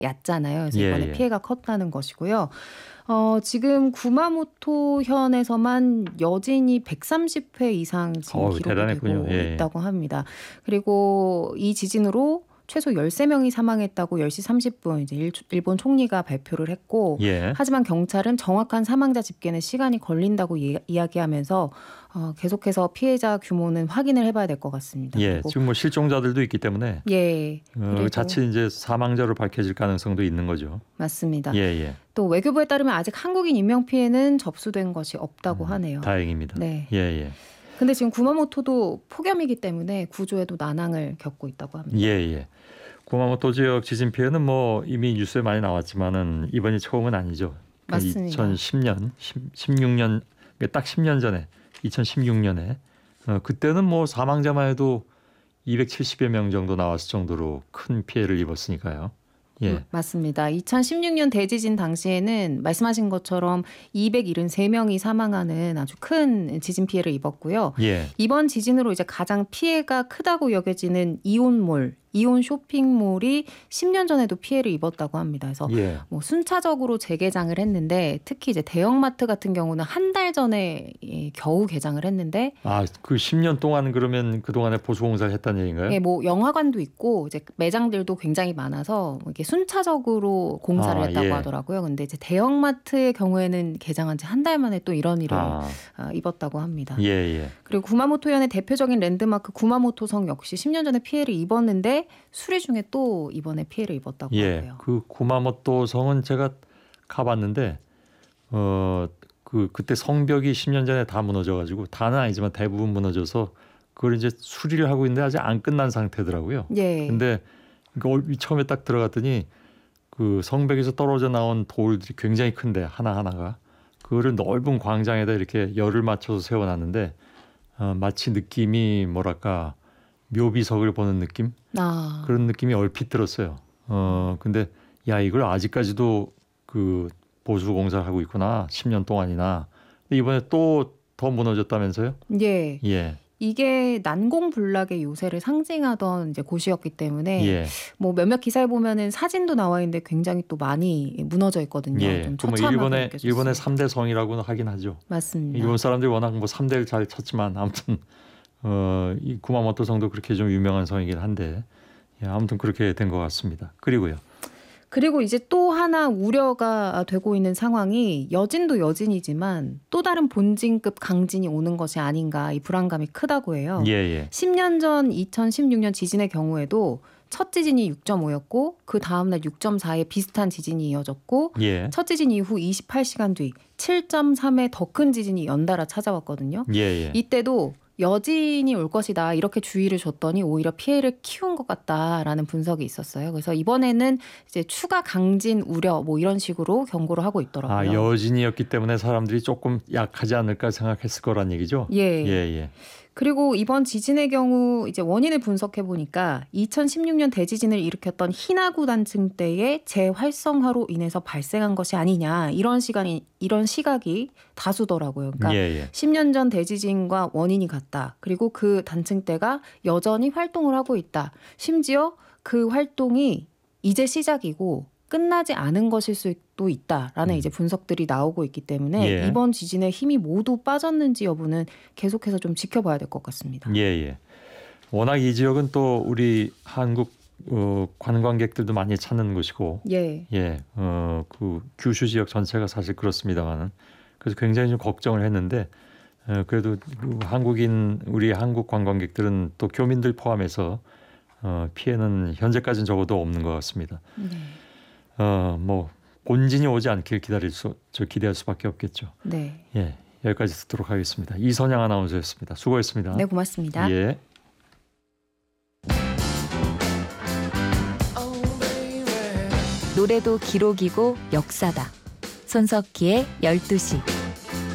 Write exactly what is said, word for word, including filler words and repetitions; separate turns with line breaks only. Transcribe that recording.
얕잖아요. 그래서
예,
이번에
예.
피해가 컸다는 것이고요. 어, 지금 구마모토현에서만 여진이 백삼십 회 이상 지금
어우,
기록이
대단했군요.
되고
예, 예.
있다고 합니다. 그리고 이 지진으로 최소 열세 명이 사망했다고 열 시 삼십 분 이제 일, 일본 총리가 발표를 했고
예.
하지만 경찰은 정확한 사망자 집계는 시간이 걸린다고 이, 이야기하면서 어, 계속해서 피해자 규모는 확인을 해봐야 될 것 같습니다.
예.
그리고
지금 뭐 실종자들도 있기 때문에
예,
어,
그리고
자칫 이제 사망자로 밝혀질 가능성도 있는 거죠.
맞습니다.
예, 예.
또 외교부에 따르면 아직 한국인 인명 피해는 접수된 것이 없다고
음,
하네요.
다행입니다.
네.
예, 예.
근데 지금 구마모토도 폭염이기 때문에 구조에도 난항을 겪고 있다고 합니다.
예, 예. 구마모토 지역 지진 피해는 뭐 이미 뉴스에 많이 나왔지만은 이번이 처음은 아니죠.
맞습니다.
이천십 년, 십육 년, 딱 십 년 전에 이천십육 년에 어, 그때는 뭐 사망자만 해도 이백칠십여 명 정도 나왔을 정도로 큰 피해를 입었으니까요. 예.
맞습니다. 이천십육 년 대지진 당시에는 말씀하신 것처럼 이백칠십삼 명이 사망하는 아주 큰 지진 피해를 입었고요.
예.
이번 지진으로 이제 가장 피해가 크다고 여겨지는 이온몰, 이온 쇼핑몰이 십 년 전에도 피해를 입었다고 합니다. 그래서
예.
뭐 순차적으로 재개장을 했는데 특히 이제 대형마트 같은 경우는 한 달 전에 겨우 개장을 했는데
아, 그 십 년 동안 그러면 그 동안에 보수 공사를 했다는 얘기인가요?
예, 뭐 영화관도 있고 이제 매장들도 굉장히 많아서 이게 순차적으로 공사를
아,
했다고
예.
하더라고요. 근데 이제 대형마트의 경우에는 개장한 지 한 달 만에 또 이런 일을
아,
어, 입었다고 합니다.
예, 예.
그리고 구마모토현의 대표적인 랜드마크 구마모토성 역시 십 년 전에 피해를 입었는데 수리 중에 또 이번에 피해를 입었다고
예.
하고요.
그 구마모토 성은 제가 가봤는데 어, 그 그때 성벽이 십 년 전에 다 무너져 가지고 다는 아니지만 대부분 무너져서 그걸 이제 수리를 하고 있는데 아직 안 끝난 상태더라고요.
예.
근데 그 처음에 딱 들어갔더니 그 성벽에서 떨어져 나온 돌들이 굉장히 큰데 하나하나가 그거를 넓은 광장에다 이렇게 열을 맞춰서 세워놨는데 어, 마치 느낌이 뭐랄까 묘비석을 보는 느낌?
아.
그런 느낌이 얼핏 들었어요. 어, 근데 야, 이걸 아직까지도 그 보수 공사를 하고 있구나. 십 년 동안이나. 근데 이번에 또 더 무너졌다면서요?
예.
예.
이게 난공불락의 요새를 상징하던 이제 곳이었기 때문에
예.
뭐 몇몇 기사에 보면은 사진도 나와 있는데 굉장히 또 많이 무너져 있거든요.
예.
좀
그뭐
처참하게
일본의
느껴졌어요.
일본의 삼 대 성이라고는 하긴 하죠.
맞습니다.
일본 사람들이 워낙 뭐 삼 대를 잘 쳤지만 아무튼 어, 이 구마모토 성도 그렇게 좀 유명한 성이긴 한데 예, 아무튼 그렇게 된 것 같습니다. 그리고요.
그리고 이제 또 하나 우려가 되고 있는 상황이 여진도 여진이지만 또 다른 본진급 강진이 오는 것이 아닌가 이 불안감이 크다고 해요.
예, 예.
십 년 전 이천십육 년 지진의 경우에도 첫 지진이 육 점 오였고 그 다음날 육 점 사의 비슷한 지진이 이어졌고
예.
첫 지진 이후 이십팔 시간 뒤 칠 점 삼의 더 큰 지진이 연달아 찾아왔거든요.
예, 예.
이때도 여진이 올 것이다 이렇게 주의를 줬더니 오히려 피해를 키운 것 같다라는 분석이 있었어요. 그래서 이번에는 이제 추가 강진 우려 뭐 이런 식으로 경고를 하고 있더라고요.
아, 여진이었기 때문에 사람들이 조금 약하지 않을까 생각했을 거란 얘기죠.
예.
예, 예.
그리고 이번 지진의 경우 이제 원인을 분석해 보니까 이천십육 년 대지진을 일으켰던 히나구 단층 때의 재활성화로 인해서 발생한 것이 아니냐 이런 시간이 이런 시각이 다수더라고요. 그러니까
예, 예.
십 년 전 대지진과 원인이 같다. 그리고 그 단층 때가 여전히 활동을 하고 있다. 심지어 그 활동이 이제 시작이고 끝나지 않은 것일 수도 있다라는
음.
이제 분석들이 나오고 있기 때문에
예.
이번 지진에 힘이 모두 빠졌는지 여부는 계속해서 좀 지켜봐야 될 것 같습니다.
예, 예. 워낙 이 지역은 또 우리 한국 어, 관광객들도 많이 찾는 곳이고,
예,
예, 어, 그 규슈 지역 전체가 사실 그렇습니다만은 그래서 굉장히 좀 걱정을 했는데 어, 그래도 그 한국인 우리 한국 관광객들은 또 교민들 포함해서 어, 피해는 현재까지는 적어도 없는 것 같습니다.
네.
어, 뭐 본진이 오지 않길 기다릴 수, 저 기대할 수밖에 없겠죠.
네.
예, 여기까지 듣도록 하겠습니다. 이선양 아나운서였습니다. 수고했습니다.
네, 고맙습니다.
예.
노래도 기록이고 역사다. 손석희의 열두 시.